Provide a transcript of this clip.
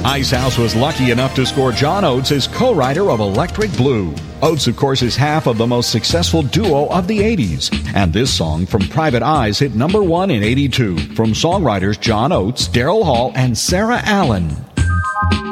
Icehouse was lucky enough to score John Oates as co-writer of Electric Blue. Oates, of course, is half of the most successful duo of the 80s. And this song from Private Eyes hit number 1 in 82 from songwriters John Oates, Daryl Hall, and Sarah Allen.